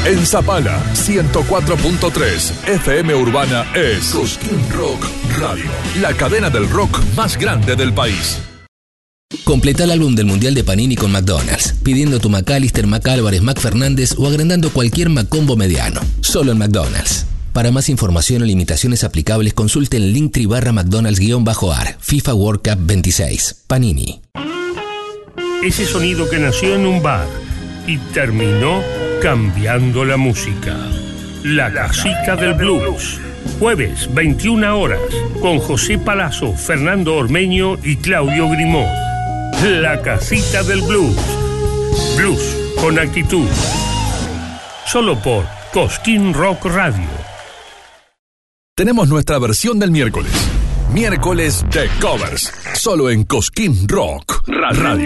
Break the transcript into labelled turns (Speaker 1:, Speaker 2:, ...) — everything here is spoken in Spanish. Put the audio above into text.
Speaker 1: En Zapala, 104.3 FM Urbana es Cosquín Rock Radio, la cadena del rock más grande del país.
Speaker 2: Completa el álbum del Mundial de Panini con McDonald's, pidiendo tu McAllister, McAlvarez, McFernández o agrandando cualquier McCombo mediano. Solo en McDonald's. Para más información o limitaciones aplicables, consulte el Linktree /McDonald's-AR, FIFA World Cup 26. Panini.
Speaker 3: Ese sonido que nació en un bar y terminó cambiando la música. La Casita del Blues. Jueves, 21 horas, con José Palazzo, Fernando Ormeño y Claudio Grimaud. La Casita del Blues. Blues con actitud. Solo por Cosquín Rock Radio.
Speaker 1: Tenemos nuestra versión del miércoles. Miércoles de covers. Solo en Cosquín Rock Radio.